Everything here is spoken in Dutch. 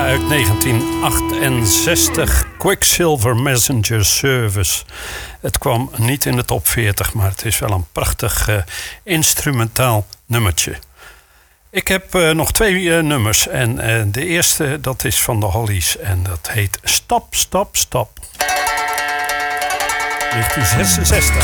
uit 1968. Quicksilver Messenger Service. Het kwam niet in de top 40, maar het is wel een prachtig instrumentaal nummertje. Ik heb nog 2 nummers. En de eerste, dat is van de Hollies. En dat heet Stop, Stop, Stop. 1966.